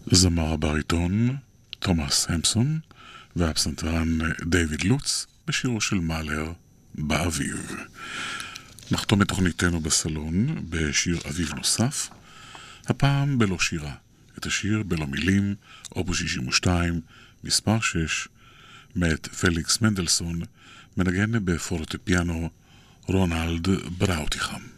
זמר הבריטון תומאס המפסון והפסנתרן דיוויד לוץ בשירו של מאלר באביב. נחתום את תוכניתנו בסלון בשיר אביב נוסף, הפעם בלא שירה, את השיר בלא מילים, אופוס 62 מספר 6 מאת פליקס מנדלסון, מנגן בפורטפיאנו רונלד בראוטיכם.